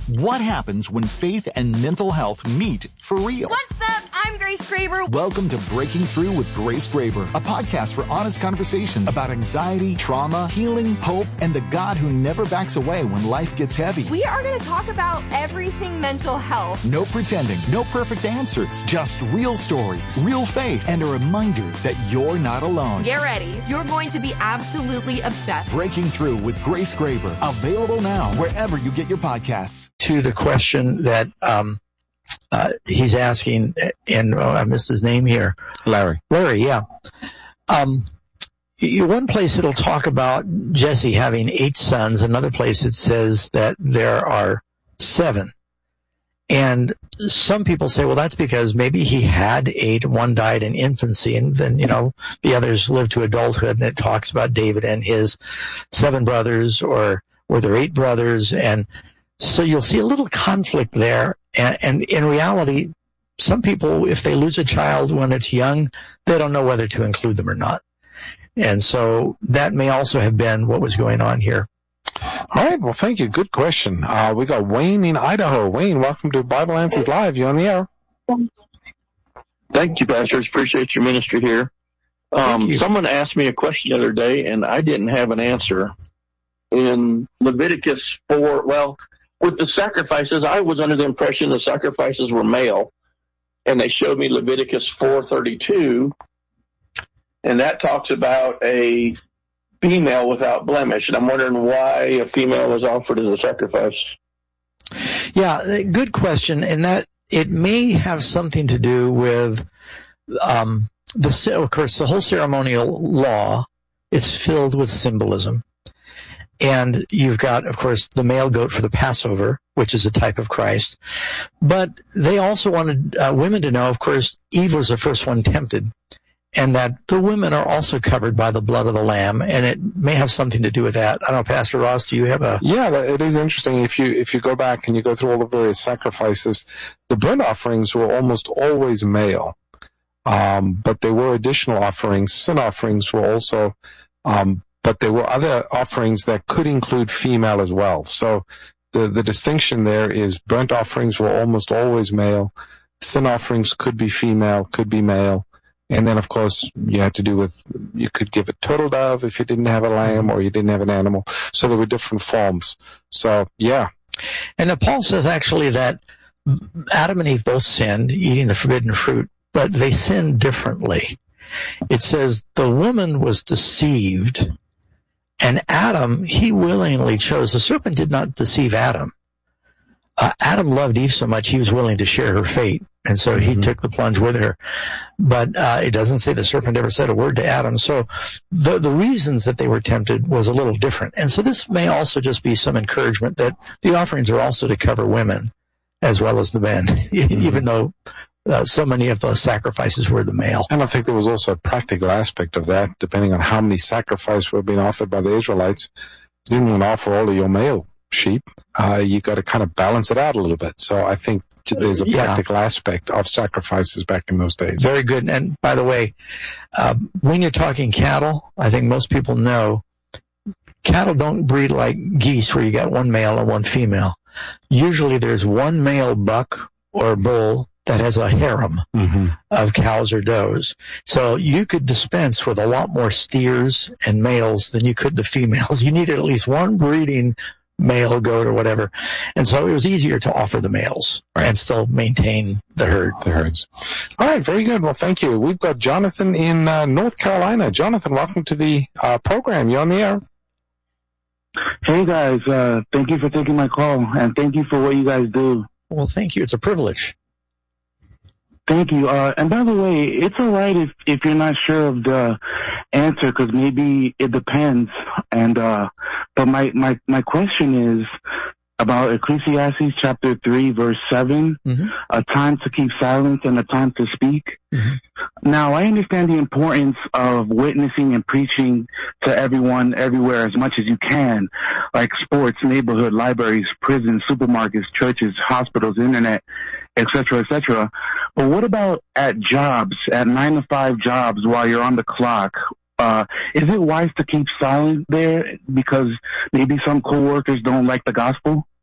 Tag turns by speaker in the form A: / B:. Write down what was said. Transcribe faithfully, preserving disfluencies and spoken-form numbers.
A: What happens when faith and mental health meet for real?
B: What's up? I'm Grace Graber.
A: Welcome to Breaking Through with Grace Graber, a podcast for honest conversations about anxiety, trauma, healing, hope, and the God who never backs away when life gets heavy.
B: We are going to talk about everything mental health.
A: No pretending, no perfect answers, just real stories, real faith, and a reminder that you're not alone.
B: Get ready. You're going to be absolutely obsessed.
A: Breaking Through with Grace Graber, available now wherever you get your podcasts.
C: To the question that um, uh, he's asking, and oh, I missed his name here.
D: Larry.
C: Larry, yeah. Um, you, one place it'll talk about Jesse having eight sons. Another place it says that there are seven. And some people say, well, that's because maybe he had eight, one died in infancy, and then, you know, the others lived to adulthood, and it talks about David and his seven brothers, or were there eight brothers, and so you'll see a little conflict there. And, and in reality, some people, if they lose a child when it's young, they don't know whether to include them or not. And so that may also have been what was going on here.
D: All right. Well, thank you. Good question. Uh, we got Wayne in Idaho. Wayne, welcome to Bible Answers Live. You're on the air.
E: Thank you, pastors. Appreciate your ministry here. Um,
C: you.
E: Someone asked me a question the other day, and I didn't have an answer. In Leviticus four, well, with the sacrifices, I was under the impression the sacrifices were male, and they showed me Leviticus four thirty-two, and that talks about a female without blemish, and I'm wondering why a female was offered as a sacrifice.
C: Yeah, good question, and that it may have something to do with um, the, of course, the whole ceremonial law is filled with symbolism. And you've got, of course, the male goat for the Passover, which is a type of Christ. But they also wanted uh, women to know, of course, Eve was the first one tempted, and that the women are also covered by the blood of the Lamb, and it may have something to do with that. I don't know, Pastor Ross, do you have a...
D: Yeah, it is interesting. If you if you go back and you go through all the various sacrifices, the burnt offerings were almost always male. Um, but there were additional offerings. Sin offerings were also... Um, but there were other offerings that could include female as well. So the, the distinction there is burnt offerings were almost always male. Sin offerings could be female, could be male. And then, of course, you had to do with, you could give a turtle dove if you didn't have a lamb or you didn't have an animal. So there were different forms. So, yeah.
C: And then Paul says actually that Adam and Eve both sinned, eating the forbidden fruit, but they sinned differently. It says the woman was deceived, and Adam, he willingly chose. The serpent did not deceive Adam. Uh, Adam loved Eve so much he was willing to share her fate, and so he mm-hmm. took the plunge with her. But uh, it doesn't say the serpent ever said a word to Adam. So the the reasons that they were tempted was a little different. And so this may also just be some encouragement that the offerings are also to cover women as well as the men, mm-hmm. even though Uh, so many of those sacrifices were the male.
D: And I think there was also a practical aspect of that, depending on how many sacrifices were being offered by the Israelites. You didn't want to offer all of your male sheep. Uh, you got to kind of balance it out a little bit. So I think there's a practical yeah. aspect of sacrifices back in those days.
C: Very good. And by the way, um, when you're talking cattle, I think most people know cattle don't breed like geese where you got one male and one female. Usually there's one male buck or bull that has a harem mm-hmm. of cows or does. So you could dispense with a lot more steers and males than you could the females. You needed at least one breeding male goat or whatever. And so it was easier to offer the males right. and still maintain the herd.
D: The herds. All right, very good. Well, thank you. We've got Jonathan in uh, North Carolina. Jonathan, welcome to the uh, program. You're on the air.
F: Hey, guys. Uh, thank you for taking my call, and thank you for what you guys do.
C: Well, thank you. It's a privilege.
F: Thank you. Uh, and by the way, it's all right if, if you're not sure of the answer, because maybe it depends. And uh, but my, my, my question is about Ecclesiastes chapter three, verse seven, mm-hmm. a time to keep silence and a time to speak. Mm-hmm. Now, I understand the importance of witnessing and preaching to everyone everywhere as much as you can, like sports, neighborhood, libraries, prisons, supermarkets, churches, hospitals, internet, et cetera, et cetera. But what about at jobs, at nine to five jobs while you're on the clock? Uh, is it wise to keep silent there because maybe some coworkers don't like the gospel?